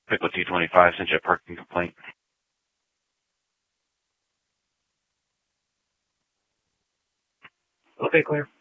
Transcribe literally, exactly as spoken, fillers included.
Pickle two twenty-five sent you a parking complaint. Okay, Claire.